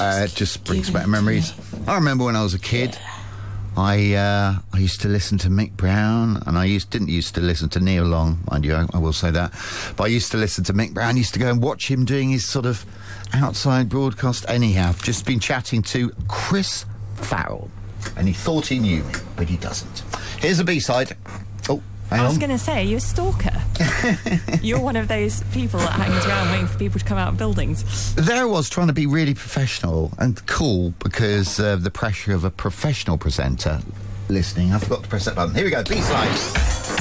It just brings back memories. I remember when I was a kid, I used to listen to Mick Brown, and didn't used to listen to Neil Long, mind you, I will say that. But I used to listen to Mick Brown, used to go and watch him doing his sort of outside broadcast. Anyhow, just been chatting to Chris Farrell, and he thought he knew me, but he doesn't. Here's a B-side. Oh, hang on. I was going to say, you're a stalker. You're one of those people that hangs around waiting for people to come out of buildings. There I was, trying to be really professional and cool because of the pressure of a professional presenter listening. I forgot to press that button. Here we go, B-side.